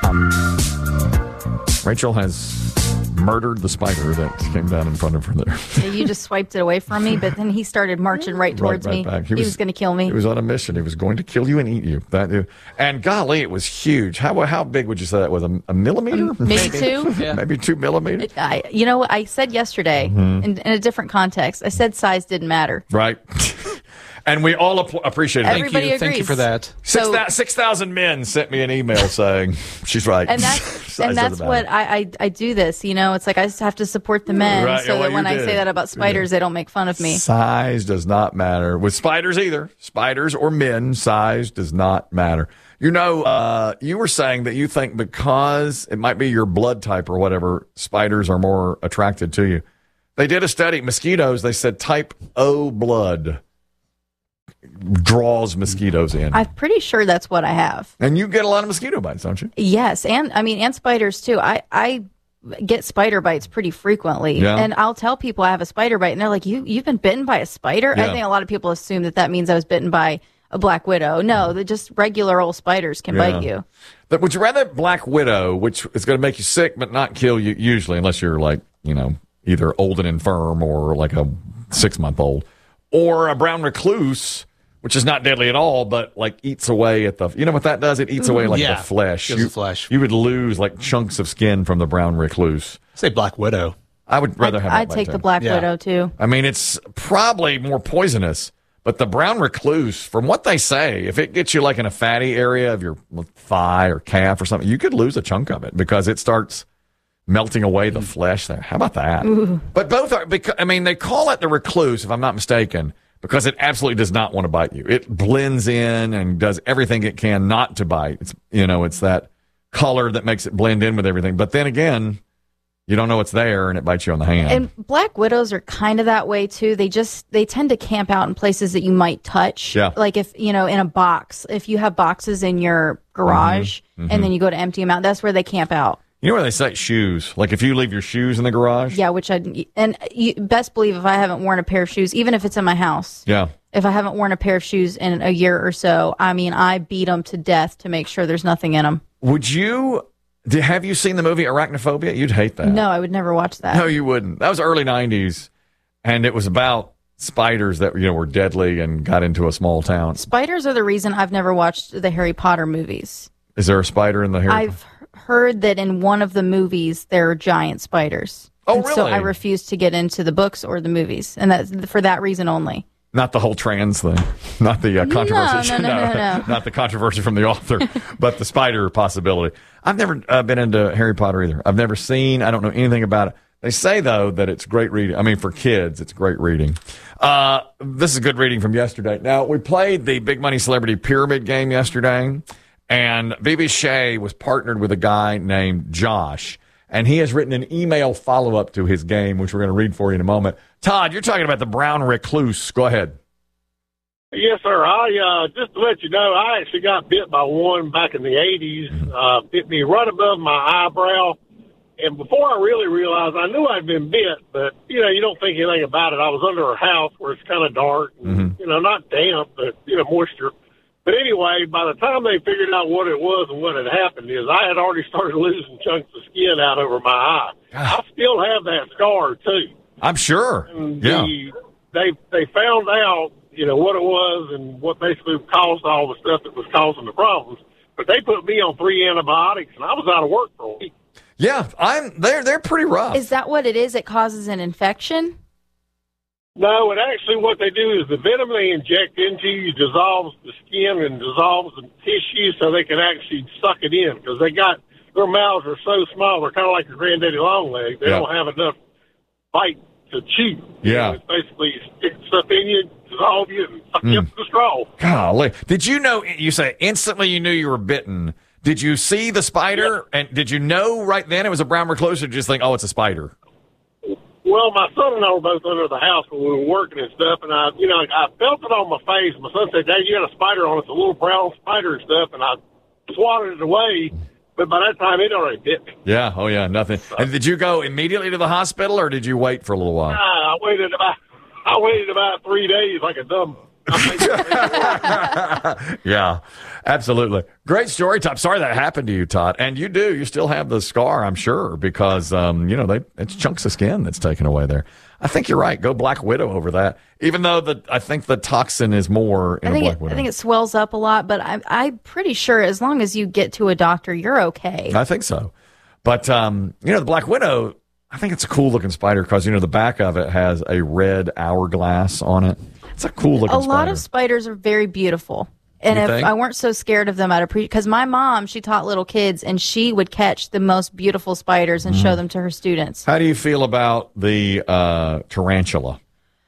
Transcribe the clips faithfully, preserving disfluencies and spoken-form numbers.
Um, Rachel has murdered the spider that came down in front of her there. You just swiped it away from me, but then he started marching right towards right, right me. Back. He, he was, was going to kill me. He was on a mission. He was going to kill you and eat you. That, and golly, it was huge. How how big would you say that was? A, a millimeter? Um, maybe two. yeah. Maybe two millimeters. I, you know, I said yesterday mm-hmm. in, in a different context. I said size didn't matter. Right. And we all ap- appreciate it. Everybody Thank you. agrees. Thank you for that. Six thousand so, men sent me an email saying she's right. And that's and that's what I, I I do this. You know, it's like I just have to support the men right. so well, that when did. I say that about spiders, they don't make fun of me. Size does not matter with spiders either. Spiders or men, size does not matter. You know, uh, you were saying that you think because it might be your blood type or whatever, spiders are more attracted to you. They did a study, mosquitoes. They said type O blood draws mosquitoes in. I'm pretty sure that's what I have. And you get a lot of mosquito bites, don't you? Yes, and I mean, and spiders too. I, I get spider bites pretty frequently, yeah. and I'll tell people I have a spider bite, and they're like, "You, you've been bitten by a spider?" Yeah. I think a lot of people assume that that means I was bitten by a black widow. No, they're just regular old spiders can yeah. bite you. But would you rather black widow, which is going to make you sick but not kill you usually, unless you're like, you know, either old and infirm or like a six month old, or a brown recluse, which is not deadly at all, but like eats away at the, you know what that does? It eats away like yeah, the flesh. You, the flesh. You would lose like chunks of skin from the brown recluse. Say black widow. I would rather I'd, have I'd that take too. the black yeah. widow too. I mean, it's probably more poisonous, but the brown recluse, from what they say, if it gets you like in a fatty area of your thigh or calf or something, you could lose a chunk of it because it starts melting away the flesh there. How about that? Ooh. But both are, because, I mean, they call it the recluse, if I'm not mistaken, because it absolutely does not want to bite you. It blends in and does everything it can not to bite. It's, you know, it's that color that makes it blend in with everything. But then again, you don't know it's there and it bites you on the hand. And black widows are kind of that way too. They just, they tend to camp out in places that you might touch. Yeah. Like if, you know, in a box, if you have boxes in your garage mm-hmm. Mm-hmm. and then you go to empty them out, that's where they camp out. You know where they say shoes? Like if you leave your shoes in the garage? Yeah, which I, and you best believe if I haven't worn a pair of shoes, even if it's in my house. Yeah. If I haven't worn a pair of shoes in a year or so, I mean, I beat them to death to make sure there's nothing in them. Would you, did, have you seen the movie Arachnophobia? You'd hate that. No, I would never watch that. No, you wouldn't. That was early nineties, and it was about spiders that, you know, were deadly and got into a small town. Spiders are the reason I've never watched the Harry Potter movies. Is there a spider in the Harry I've heard that in one of the movies there are giant spiders. Oh, and really? So I refuse to get into the books or the movies, and that's for that reason only. Not the whole trans thing, not the uh, controversy. No, no, no, no, no. Not the controversy from the author, but the spider possibility. I've never uh, been into Harry Potter either. I've never seen. I don't know anything about it. They say though that it's great reading. I mean, for kids, it's great reading. Uh, this is good reading from yesterday. Now we played the Big Money Celebrity Pyramid game yesterday, and B B Shea was partnered with a guy named Josh. And he has written an email follow-up to his game, which we're going to read for you in a moment. Todd, you're talking about the brown recluse. Go ahead. Yes, sir. I uh, just to let you know, I actually got bit by one back in the eighties. Uh, bit me right above my eyebrow. And before I really realized, I knew I'd been bit, but, you know, you don't think anything about it. I was under a house where it's kind of dark, and, mm-hmm. you know, not damp, but, you know, moisture. But anyway, by the time they figured out what it was and what had happened is I had already started losing chunks of skin out over my eye. I still have that scar, too. I'm sure. And yeah. The, they they found out, you know, what it was and what basically caused all the stuff that was causing the problems. But they put me on three antibiotics, and I was out of work for a week. Yeah, I'm. They're they're pretty rough. Is that what it is? It causes an infection? No, and actually what they do is the venom they inject into you dissolves the skin and dissolves the tissue so they can actually suck it in because they got, their mouths are so small, they're kind of like your granddaddy long leg. They yeah. don't have enough bite to chew. Yeah. You know, it's basically stick stuff in you, dissolve you, and suck mm. you up to the straw. Golly. Did you know, you say instantly you knew you were bitten. Did you see the spider? Yeah. And did you know right then it was a brown recluse or did you just think, oh, it's a spider? Well, my son and I were both under the house when we were working and stuff, and I, you know, I felt it on my face. My son said, "Dad, you got a spider on it. It's a little brown spider and stuff," and I swatted it away. But by that time, it already bit me. Yeah. Oh, yeah. Nothing. So, and did you go immediately to the hospital, or did you wait for a little while? Nah, I waited about, I waited about three days like a dumb Yeah, absolutely. Great story, Todd. Sorry that happened to you, Todd. And you do. You still have the scar, I'm sure, because, um, you know, they it's chunks of skin that's taken away there. I think you're right. Go Black Widow over that. Even though the I think the toxin is more in I think a Black it, Widow. I think it swells up a lot, but I'm, I'm pretty sure as long as you get to a doctor, you're okay. I think so. But, um, you know, the Black Widow, I think it's a cool looking spider because, you know, the back of it has a red hourglass on it. It's a cool looking A spider. lot of spiders are very beautiful. And You if think? I weren't so scared of them, I'd appreciate, because my mom, she taught little kids and she would catch the most beautiful spiders and Mm-hmm. show them to her students. How do you feel about the uh, tarantula?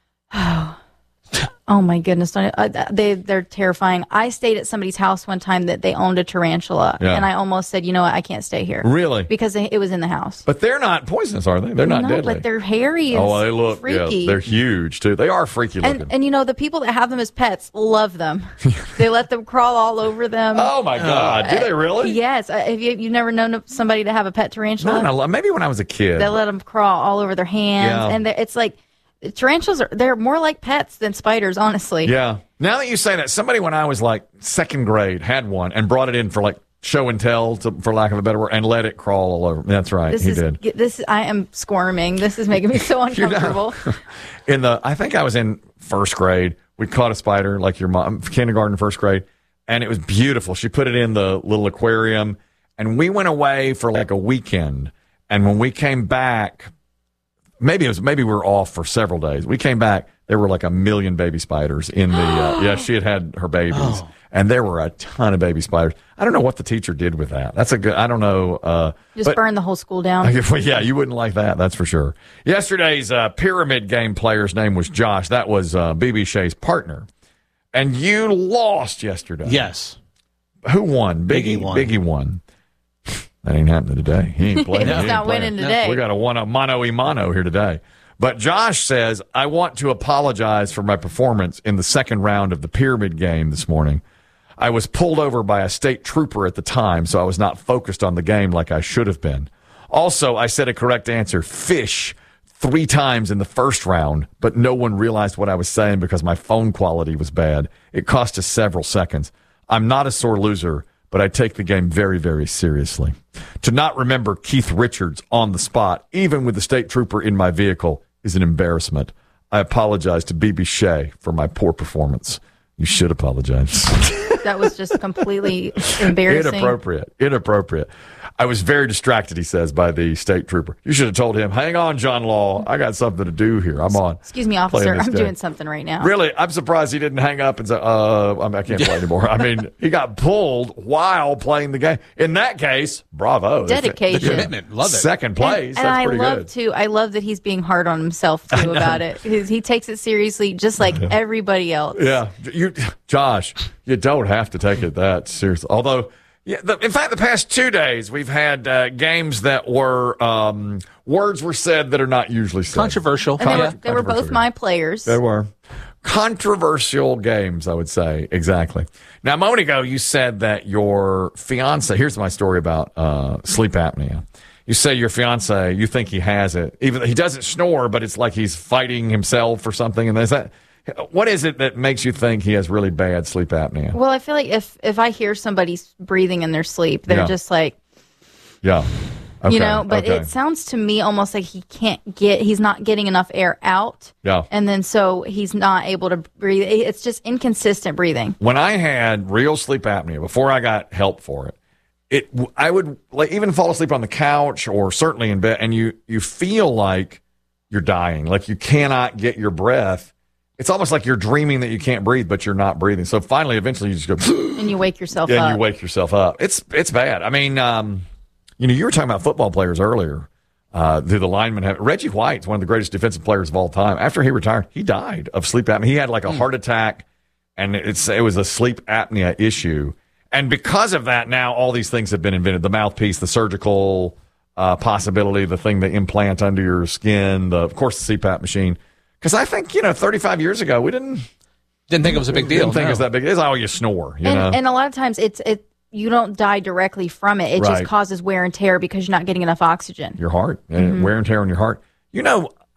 Oh my goodness. don't- uh, They, they're terrifying. I stayed at somebody's house one time that they owned a tarantula Yeah. and I almost said, you know what, I can't stay here. Really? Because it was in the house. But they're not poisonous, are they? They're not no, deadly. but they're hairy and oh, well, they look, freaky. yeah, they're huge, too. They are freaky looking. And, and you know, the people that have them as pets love them. They let them crawl all over them. oh, my God. Do they really? Yes. Uh, Have you, you've never known somebody to have a pet tarantula? No, no, maybe when I was a kid. They let them crawl all over their hands. Yeah. And they're- it's like, tarantulas are, they're more like pets than spiders, honestly. Yeah. Now that you say that, somebody when I was like second grade had one and brought it in for like show and tell, to, for lack of a better word, and let it crawl all over. That's right. This he is, did. this, I am squirming. This is making me so You know, uncomfortable. in the, I think I was in first grade. We caught a spider, like your mom, kindergarten, first grade, and it was beautiful. She put it in the little aquarium, and we went away for like a weekend. And when we came back, maybe it was maybe we were off for several days. We came back, there were like a million baby spiders in the. Uh, yeah, she had had her babies, Oh. and there were a ton of baby spiders. I don't know what the teacher did with that. That's a good. I don't know. Uh, Just but- burn the whole school down. well, yeah, you wouldn't like that. That's for sure. Yesterday's uh, pyramid game player's name was Josh. That was uh, B B Shea's partner, and you lost yesterday. Yes. Who won? Biggie. Biggie won. Biggie won. That ain't happening today. He ain't playing. He's He ain't not playing. winning today. We got a one a mono e mono here today. But Josh says, I want to apologize for my performance in the second round of the pyramid game this morning. I was pulled over by a state trooper at the time, so I was not focused on the game like I should have been. Also, I said a correct answer, fish, three times in the first round, but no one realized what I was saying because my phone quality was bad. It cost us several seconds. I'm not a sore loser, but I take the game very, very seriously. To not remember Keith Richards on the spot, even with the state trooper in my vehicle, is an embarrassment. I apologize to B B Shea for my poor performance. You should apologize. That was just completely embarrassing. Inappropriate. Inappropriate. I was very distracted, he says, by the state trooper. You should have told him, hang on, John Law. I got something to do here. I'm on. Excuse me, playing officer. this I'm game." doing something right now. Really, I'm surprised he didn't hang up and say, uh, I'm- I can't play anymore. I mean, he got pulled while playing the game. In that case, bravo. Dedication. The commitment. Love it. Second place. And, and That's I pretty love good. to. I love that he's being hard on himself too about it. He's, he takes it seriously, just like everybody else. Yeah, you, Josh, you don't have to take it that seriously. Although, yeah, the, in fact, the past two days we've had uh, games that were um, words were said that are not usually said. Controversial. And they Yeah. were, they were both Controversial. my players. They were controversial games, I would say. Exactly. Now, a moment ago, you said that your fiance. Here's my story about uh, sleep apnea. You say your fiance, you think he has it, even though he doesn't snore, but it's like he's fighting himself or something. And is that what is it that makes you think he has really bad sleep apnea? Well, I feel like if if I hear somebody breathing in their sleep, they're Yeah. just like, Yeah. Okay. you know. But okay. it sounds to me almost like he can't get. He's not getting enough air out. Yeah. And then so he's not able to breathe. It's just inconsistent breathing. When I had real sleep apnea before I got help for it, it I would like even fall asleep on the couch or certainly in bed, and you you feel like you're dying, like you cannot get your breath. It's almost like you're dreaming that you can't breathe, but you're not breathing. So finally, eventually, you just go, And you wake yourself and up. you wake yourself up. It's it's bad. I mean, um, you know, you were talking about football players earlier. Uh, do the linemen have Reggie White's one of the greatest defensive players of all time. After he retired, he died of sleep apnea. He had like a heart attack, and it's it was a sleep apnea issue. And because of that, now all these things have been invented: the mouthpiece, the surgical uh, possibility, the thing they implant under your skin, the of course the C PAP machine. Because I think you know, thirty-five years ago, we didn't Didn't think it was a big deal. didn't think no. it was that big. It's oh, you snore, you and, know. and a lot of times it's it you don't die directly from it. It Right. just causes wear and tear because you're not getting enough oxygen. Your heart, and wear and tear on your heart. You know,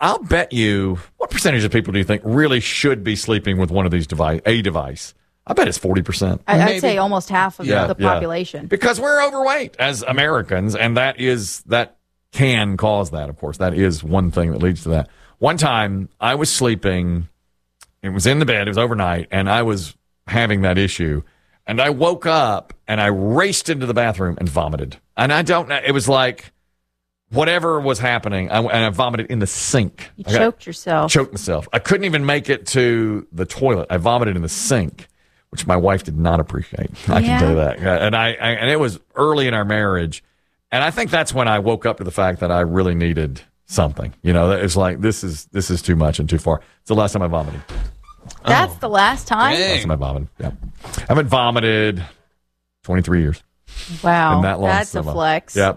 I'll bet you, what percentage of people do you think really should be sleeping with one of these device, a device? I bet it's forty percent. I, I'd Maybe. say almost half of Yeah, the yeah. population. Because we're overweight as Americans, and that is that can cause that, of course. That is one thing that leads to that. One time, I was sleeping, it was in the bed, it was overnight, and I was having that issue. And I woke up, and I raced into the bathroom and vomited. And I don't know, it was like whatever was happening, I, and I vomited in the sink. You I got- choked yourself. choked myself. I couldn't even make it to the toilet. I vomited in the sink, which my wife did not appreciate. I Yeah. can tell you that. And I, I and it was early in our marriage, and I think that's when I woke up to the fact that I really needed something. You know, it's like this is this is too much and too far. It's the last time I vomited. That's the last time? Dang. Last time I vomited. Yeah, I haven't vomited twenty-three years. Wow. In that long That's a cinema. flex. Yeah.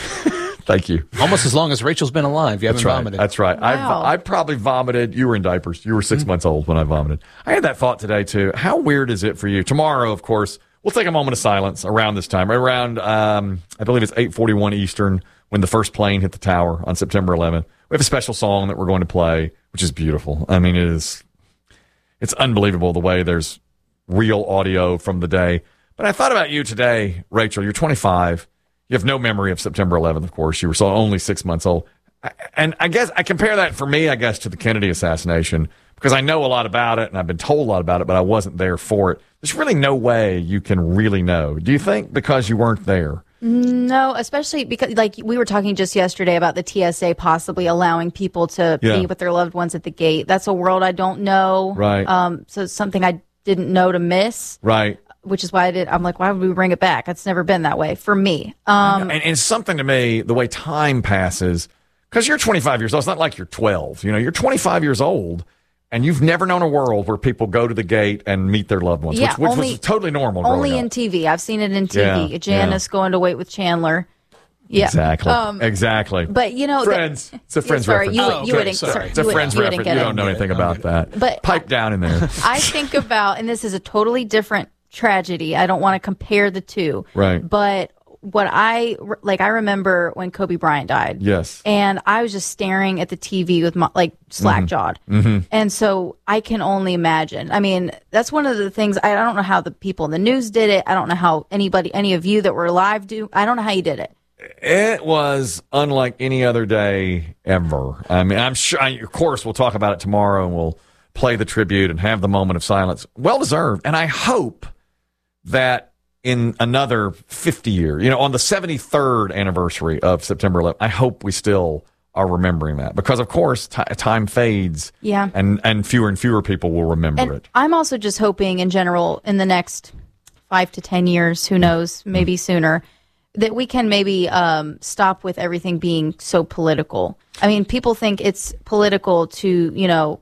Thank you. Almost as long as Rachel's been alive. You haven't That's right. vomited. That's right. Wow. I I probably vomited. You were in diapers. You were six months old when I vomited. I had that thought today too. How weird is it for you? Tomorrow, of course, we'll take a moment of silence around this time. Around, um, I believe it's eight forty-one Eastern when the first plane hit the tower on September eleventh. We have a special song that we're going to play, which is beautiful. I mean, it is. It's unbelievable the way there's real audio from the day. But I thought about you today, Rachel. You're twenty-five. You have no memory of September eleventh, of course. You were so only six months old. I- And I guess I compare that for me, I guess, to the Kennedy assassination because I know a lot about it and I've been told a lot about it, but I wasn't there for it. There's really no way you can really know. Do you think because you weren't there? No, especially because, like, we were talking just yesterday about the T S A possibly allowing people to Yeah. be with their loved ones at the gate. That's a world I don't know. Right. Um, so it's something I didn't know to miss, Right. which is why I did. I'm like, why would we bring it back? It's never been that way for me. Um, and, and it's something to me, the way time passes, because you're twenty-five years old. It's not like you're twelve. You know, you're twenty-five years old, and you've never known a world where people go to the gate and meet their loved ones, Yeah, which, which only- was totally normal. only growing in up. T V. I've seen it in T V. Yeah, Janice going to wait with Chandler. Yeah. Exactly. Um, exactly. But, you know, the- Friends. It's a Yeah, Friends sorry, reference. you, Oh, you okay, wouldn't. sorry. sorry, It's a you Friends wouldn't, you reference. wouldn't You get don't it. know anything about that. But Pipe down in there. I think about, and this is a totally different tragedy. I don't want to compare the two. Right. But what I, like, I remember when Kobe Bryant died. Yes. And I was just staring at the T V with my, like, slack jawed. Mm-hmm. And so I can only imagine. I mean, that's one of the things, I don't know how the people in the news did it. I don't know how anybody, any of you that were alive do. I don't know how you did it. It was unlike any other day ever. I mean, I'm sure, I, of course, we'll talk about it tomorrow and we'll play the tribute and have the moment of silence. Well deserved. And I hope that in another fifty years, you know, on the seventy-third anniversary of September eleventh, I hope we still are remembering that because, of course, t- time fades. Yeah. And, and fewer and fewer people will remember And it. I'm also just hoping in general in the next five to ten years, who knows, maybe sooner, that we can maybe um, stop with everything being so political. I mean, people think it's political to, you know,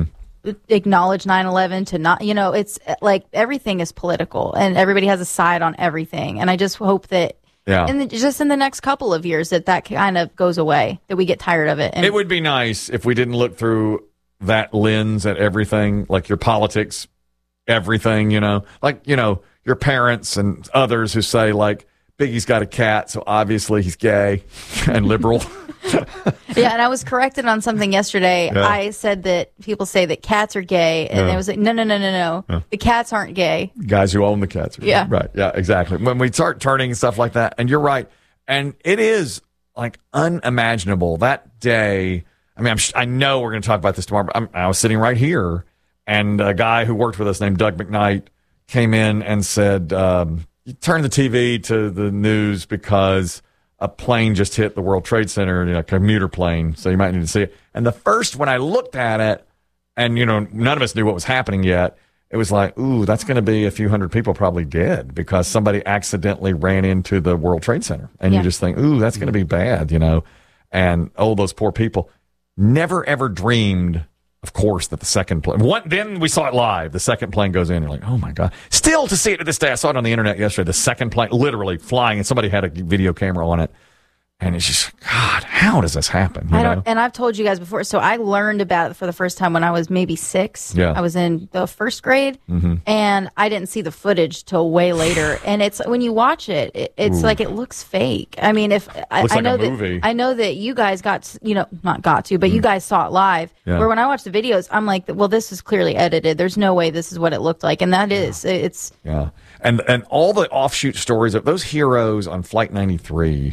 acknowledge nine eleven, to not, you know, it's like everything is political and everybody has a side on everything. And I just hope that Yeah. in the, just in the next couple of years that that kind of goes away, that we get tired of it. And It would be nice if we didn't look through that lens at everything, like your politics, everything, you know, like, you know, your parents and others who say, like, Biggie's got a cat, so obviously he's gay and liberal. Yeah, and I was corrected on something yesterday. Yeah. I said that people say that cats are gay, and Yeah. it was like, no, no, no, no, no. The cats aren't gay. Guys who own the cats. are- Yeah. Right. Yeah, exactly. When we start turning stuff like that, and you're right, and it is like unimaginable that day. I mean, I'm, sh- I know we're going to talk about this tomorrow, but I'm, I was sitting right here, and a guy who worked with us named Doug McKnight came in and said, um, you turn the T V to the news because a plane just hit the World Trade Center, you know, a commuter plane, so you might need to see it. And the first, when I looked at it, and, you know, none of us knew what was happening yet, it was like, ooh, that's going to be a few hundred people probably dead because somebody accidentally ran into the World Trade Center. And Yeah. you just think, ooh, that's going to be bad, you know. And, oh, those poor people. Never, ever dreamed, of course, that the second plane, one, then we saw it live. The second plane goes in. You're like, oh, my God. Still to see it to this day. I saw it on the internet yesterday. The second plane literally flying, and somebody had a video camera on it. And it's just, God, how does this happen? You I know? don't, and I've told you guys before. So I learned about it for the first time when I was maybe six. Yeah. I was in the first grade, mm-hmm. and I didn't see the footage till way later. And it's when you watch it, it it's Ooh. like it looks fake. I mean, if I, looks I like know a that movie. I know that you guys got, you know, not got to, but mm. you guys saw it live. Yeah. Where when I watch the videos, I'm like, well, this is clearly edited. There's no way this is what it looked like, and that is yeah. it's yeah. And and all the offshoot stories of those heroes on Flight ninety-three.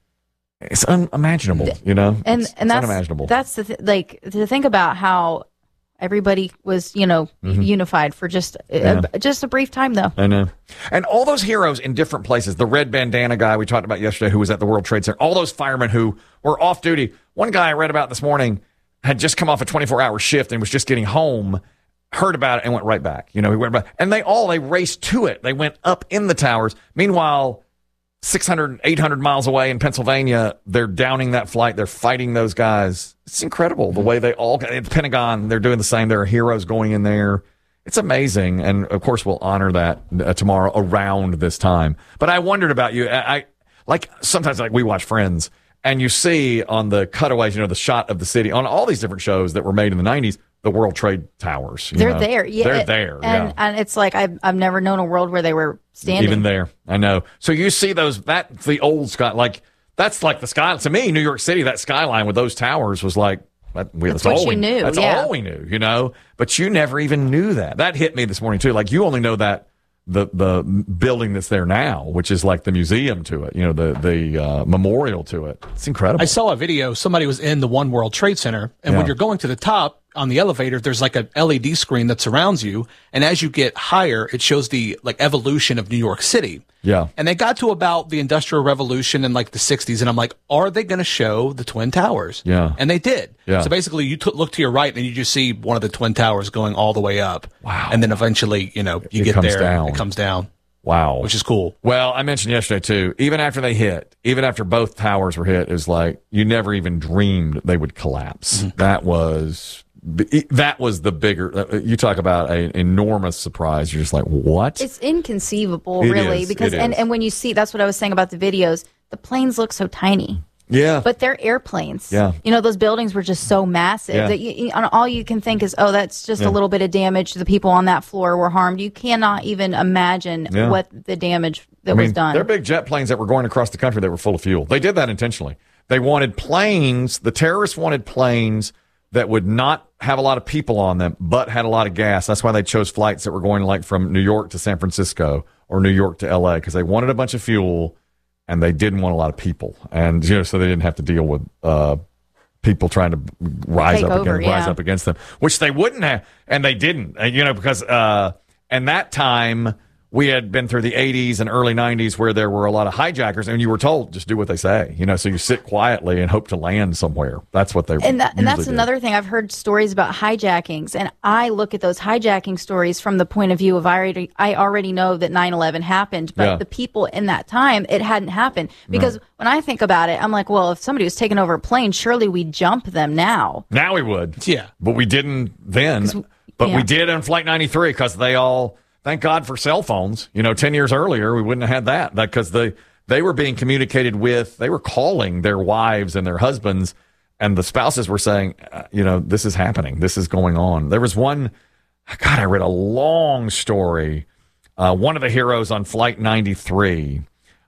It's unimaginable, you know, and it's, and it's that's unimaginable. That's the th- like to think about how everybody was, you know, mm-hmm. unified for just yeah. a, just a brief time, though. I know, and all those heroes in different places. The red bandana guy we talked about yesterday, who was at the World Trade Center. All those firemen who were off duty. One guy I read about this morning had just come off a twenty-four hour shift and was just getting home. Heard about it and went right back. You know, he went back, and they all they raced to it. They went up in the towers. Meanwhile, six hundred, eight hundred miles away in Pennsylvania, they're downing that flight. They're fighting those guys. It's incredible the way they all, the Pentagon, they're doing the same. There are heroes going in there. It's amazing. And of course, we'll honor that uh, tomorrow around this time. But I wondered about you. I, I like sometimes like we watch Friends and you see on the cutaways, you know, the shot of the city on all these different shows that were made in the nineties, the World Trade Towers. You they're know? there. Yeah. They're there. And, yeah. and it's like, I've, I've never known a world where they were standing. Even there. I know. So you see those, that's the old sky, like, that's like the sky. To me, New York City, that skyline with those towers was like, that, we, that's, that's what all you we knew. That's yeah. all we knew, you know? But you never even knew that. That hit me this morning, too. Like, you only know that, the the building that's there now, which is like the museum to it, you know, the, the uh, memorial to it. It's incredible. I saw a video. Somebody was in the One World Trade Center, and Yeah. when you're going to the top, on the elevator, there's like an L E D screen that surrounds you. And as you get higher, it shows the like evolution of New York City. Yeah. And they got to about the Industrial Revolution in like the sixties. And I'm like, are they going to show the Twin Towers? Yeah. And they did. Yeah. So basically you t- look to your right and you just see one of the Twin Towers going all the way up. Wow. And then eventually, you know, you It get comes there, down. it comes down. Wow. Which is cool. Well, I mentioned yesterday, too, even after they hit, even after both towers were hit, it was like you never even dreamed they would collapse. Mm-hmm. That was... That was the bigger. You talk about an enormous surprise. You're just like, what? It's inconceivable, It really, is, because it and, is. and when you see, that's what I was saying about the videos. The planes look so tiny, Yeah. but they're airplanes. Yeah. You know, those buildings were just so massive Yeah. that you, you, and all you can think is, oh, that's just Yeah. a little bit of damage. The people on that floor were harmed. You cannot even imagine Yeah. what the damage that I mean, was done. they're big jet planes that were going across the country that were full of fuel. They did that intentionally. They wanted planes. The terrorists wanted planes that would not have a lot of people on them, but had a lot of gas. That's why they chose flights that were going like from New York to San Francisco or New York to L A, because they wanted a bunch of fuel and they didn't want a lot of people. And, you know, so they didn't have to deal with, uh, people trying to rise Take up over, against, rise yeah. up against them, which they wouldn't have. And they didn't, uh, you know, because, uh, and that time we had been through the eighties and early nineties where there were a lot of hijackers, and you were told just do what they say, you know. So you sit quietly and hope to land somewhere. That's what they and, that, and that's usually did. another thing. I've heard stories about hijackings, and I look at those hijacking stories from the point of view of I already, I already know that nine eleven happened, but Yeah. the people in that time, it hadn't happened. Because when I think about it, I'm like, well, if somebody was taking over a plane, surely we'd jump them now. Now we would, Yeah. but we didn't then. But yeah. we did on Flight ninety-three because they all. Thank God for cell phones. You know, ten years earlier, we wouldn't have had that because they, they were being communicated with, they were calling their wives and their husbands, and the spouses were saying, uh, you know, this is happening. This is going on. There was one, God, I read a long story. Uh, one of the heroes on Flight ninety-three,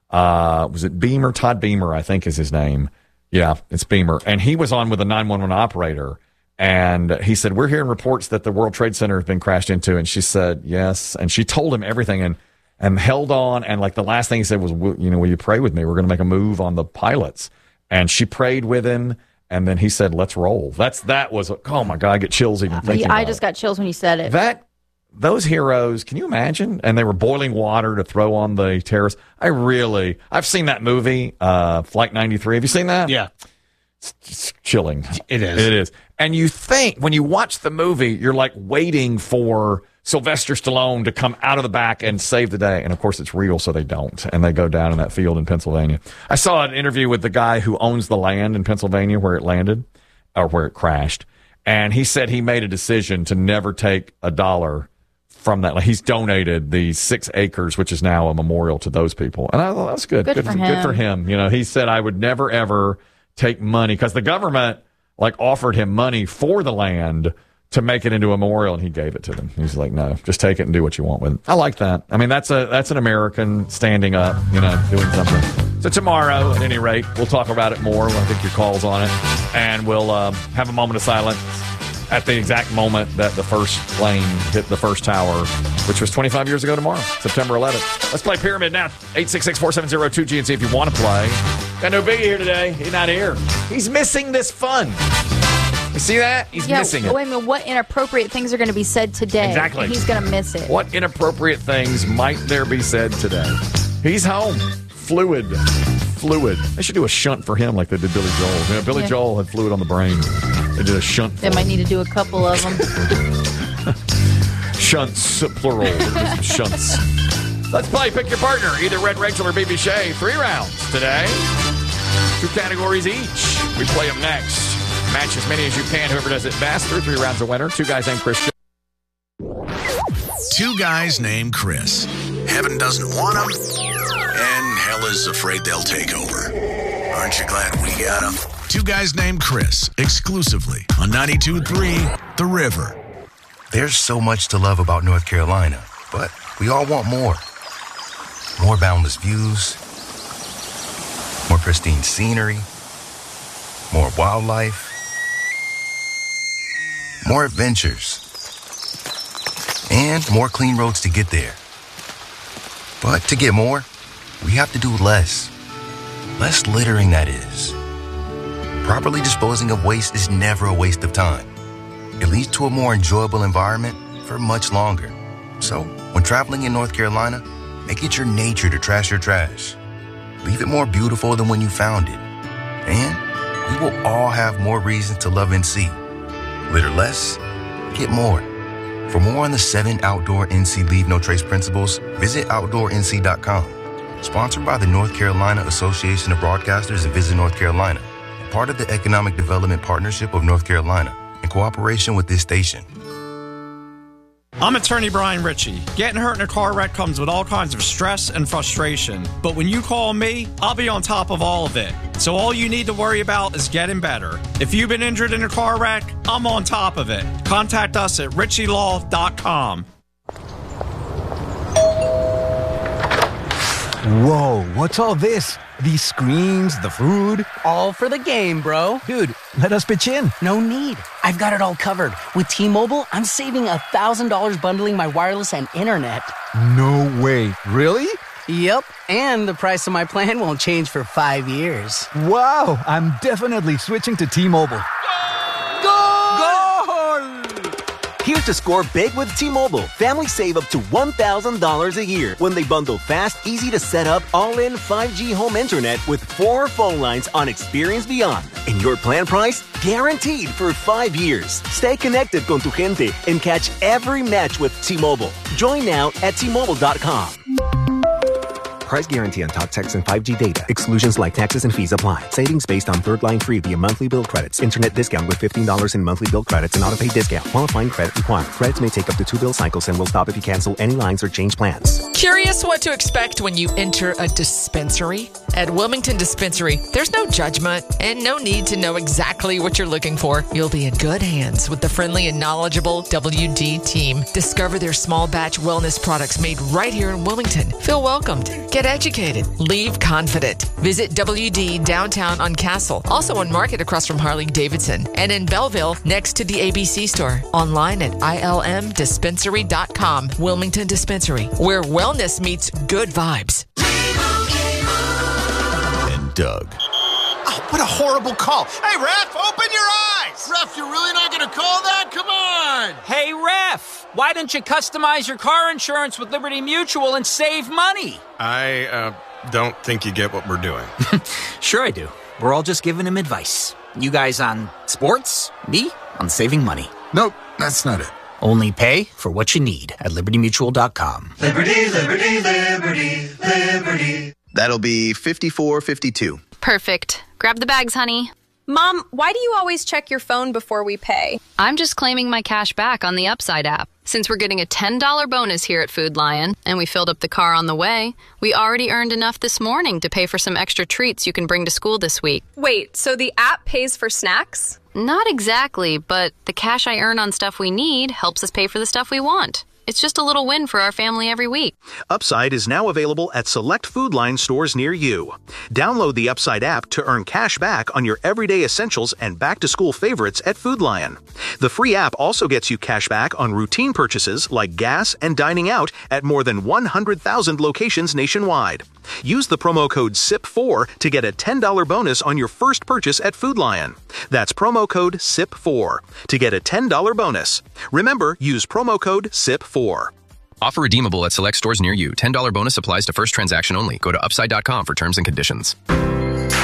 uh, was it Beamer? Todd Beamer, I think is his name. Yeah, it's Beamer. And he was on with a nine one one operator. And he said, we're hearing reports that the World Trade Center has been crashed into. And she said, yes. And she told him everything and, and held on. And like the last thing he said was, you know, will you pray with me? We're going to make a move on the pilots. And she prayed with him. And then he said, let's roll. That's, that was, oh my God, I get chills even thinking Yeah, about I just it. got chills when you said it. That, those heroes, can you imagine? And they were boiling water to throw on the terrorists. I really, I've seen that movie, uh, Flight ninety-three. Have you seen that? Yeah. It's chilling. It is. It is. And you think when you watch the movie, you're like waiting for Sylvester Stallone to come out of the back and save the day. And of course, it's real, so they don't. And they go down in that field in Pennsylvania. I saw an interview with the guy who owns the land in Pennsylvania where it landed or where it crashed. And he said he made a decision to never take a dollar from that. Like, he's donated the six acres, which is now a memorial to those people. And I thought that's good. Good good for good him. for him. You know, he said, I would never, ever take money because the government like offered him money for the land to make it into a memorial, and he gave it to them. He's like, no, just take it and do what you want with it. I like that. I mean, that's a that's an American standing up, you know, doing something. So tomorrow, at any rate, we'll talk about it more. We'll take your calls on it, and we'll um, have a moment of silence at the exact moment that the first plane hit the first tower, which was twenty-five years ago tomorrow, September eleventh. Let's play Pyramid now. eight six six, four seven zero, two G and see if you want to play. Got no Biggie here today. He's not here. He's missing this fun. You see that? He's yeah, missing it. Wait a minute. What inappropriate things are going to be said today? Exactly. And he's going to miss it. What inappropriate things might there be said today? He's home. Fluid. Fluid. They should do a shunt for him like they did Billy Joel. You know, Billy Yeah. Joel had fluid on the brain. They did a shunt for They might him. need to do a couple of them. Shunts, plural. We're gonna do some shunts. Let's play Pick Your Partner. Either Red Rachel or B B Shea. Three rounds today. Two categories each. We play them next. Match as many as you can. Whoever does it best. Through three rounds a winner. Two guys named Chris. Two guys named Chris. Heaven doesn't want them, and hell is afraid they'll take over. Aren't you glad we got them? Two guys named Chris, exclusively on ninety-two point three The River. There's so much to love about North Carolina, but we all want more. More boundless views, more pristine scenery, more wildlife, more adventures, and more clean roads to get there. But to get more, we have to do less. Less littering, that is. Properly disposing of waste is never a waste of time. It leads to a more enjoyable environment for much longer. So, when traveling in North Carolina, make it your nature to trash your trash. Leave it more beautiful than when you found it. And we will all have more reasons to love N C. Litter less, get more. For more on the seven outdoor N C Leave No Trace principles, visit outdoor N C dot com. Sponsored by the North Carolina Association of Broadcasters and Visit North Carolina. Part of the Economic Development Partnership of North Carolina, in cooperation with this station. I'm attorney Brian Ritchie. Getting hurt in a car wreck comes with all kinds of stress and frustration. But when you call me, I'll be on top of all of it. So all you need to worry about is getting better. If you've been injured in a car wreck, I'm on top of it. Contact us at ritchie law dot com. Whoa, what's all this? These screens, the food? All for the game, bro. Dude, let us pitch in. No need. I've got it all covered. With T-Mobile, I'm saving one thousand dollars bundling my wireless and internet. No way. Really? Yep. And the price of my plan won't change for five years. Wow, I'm definitely switching to T-Mobile. Here's to score big with T-Mobile. Families save up to one thousand dollars a year when they bundle fast, easy-to-set-up, all-in five G home internet with four phone lines on Experience Beyond. And your plan price? Guaranteed for five years. Stay connected con tu gente and catch every match with T-Mobile. Join now at T Mobile dot com. Price guarantee on talk, text, and five G data. Exclusions like taxes and fees apply. Savings based on third line free via monthly bill credits. Internet discount with fifteen dollars in monthly bill credits and auto-pay discount. Qualifying credit required. Credits may take up to two bill cycles and will stop if you cancel any lines or change plans. Curious what to expect when you enter a dispensary? At Wilmington Dispensary, there's no judgment and no need to know exactly what you're looking for. You'll be in good hands with the friendly and knowledgeable W D team. Discover their small batch wellness products made right here in Wilmington. Feel welcomed. Get educated. Leave confident. Visit W D downtown on Castle, also on Market across from Harley Davidson, and in Belleville next to the A B C store. Online at I L M dispensary dot com. Wilmington Dispensary, where wellness meets good vibes. And Doug. Oh, what a horrible call. Hey, ref, open your eyes. Ref, you're really not going to call that? Come on. Hey, ref, why don't you customize your car insurance with Liberty Mutual and save money? I uh, don't think you get what we're doing. Sure I do. We're all just giving him advice. You guys on sports, me on saving money. Nope, that's not it. Only pay for what you need at liberty mutual dot com. Liberty, liberty, liberty, liberty. That'll be fifty-four fifty-two. Perfect. Grab the bags, honey. Mom, why do you always check your phone before we pay? I'm just claiming my cash back on the Upside app. Since we're getting a ten dollars bonus here at Food Lion, and we filled up the car on the way, we already earned enough this morning to pay for some extra treats you can bring to school this week. Wait, so the app pays for snacks? Not exactly, but the cash I earn on stuff we need helps us pay for the stuff we want. It's just a little win for our family every week. Upside is now available at select Food Line stores near you. Download the Upside app to earn cash back on your everyday essentials and back-to-school favorites at Food Lion. The free app also gets you cash back on routine purchases like gas and dining out at more than one hundred thousand locations nationwide. Use the promo code S I P four to get a ten dollars bonus on your first purchase at Food Lion. That's promo code S I P four to get a ten dollars bonus. Remember, use promo code S I P four. Offer redeemable at select stores near you. ten dollars bonus applies to first transaction only. Go to upside dot com for terms and conditions.